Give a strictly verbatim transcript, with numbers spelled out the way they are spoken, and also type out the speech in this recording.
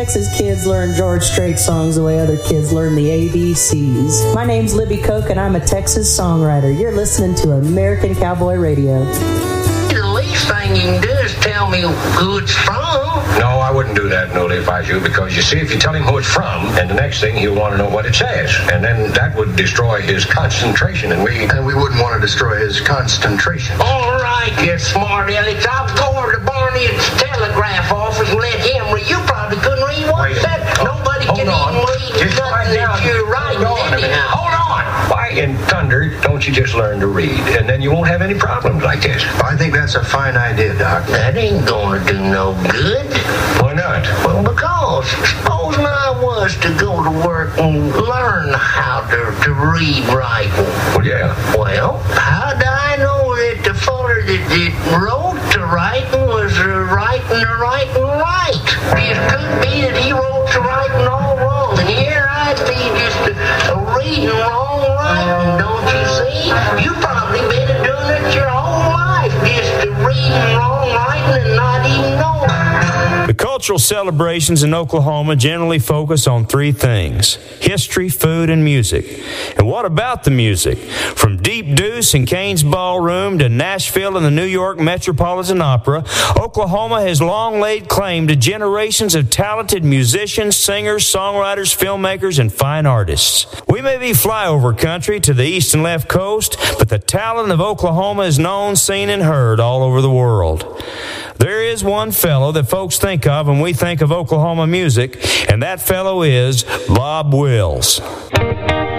Texas kids learn George Strait songs the way other kids learn the A B Cs. My name's Libby Koch, and I'm a Texas songwriter. You're listening to American Cowboy Radio. The least thing you can do is tell me who it's from. No, I wouldn't do that, Noli, if I was you, because you see, if you tell him who it's from, and the next thing he'll want to know what it says, and then that would destroy his concentration, and we and we wouldn't want to destroy his concentration. All right, you smart Alex. I'll go over to Barney's telegraph office and let him read. You probably couldn't read one set. Nobody can even read Just nothing that you're writing anyhow. Hold on. Why in thunder don't you just learn to read, and then you won't have any problems like this? I think that's a fine idea, Doc. That ain't gonna do no good. Why not? Well, because supposing I was to go to work and learn how to, to read writing. Well, yeah. Well, how do I know that the feller that, that wrote the writing was uh, writing the writing right? It could be that he wrote the writing all wrong, and here I'd be just uh, reading wrong writing, don't you see? You probably been doing it your whole life, just uh, reading wrong writing and not even knowing. The cultural celebrations in Oklahoma generally focus on three things: history, food, and music. And what about the music? From Deep Deuce and Kane's Ballroom to Nashville and the New York Metropolitan Opera, Oklahoma has long laid claim to generations of talented musicians, singers, songwriters, filmmakers, and fine artists. We may be flyover country to the east and left coast, but the talent of Oklahoma is known, seen, and heard all over the world. There is one fellow that folks think of when we think of Oklahoma music, and that fellow is Bob Wills.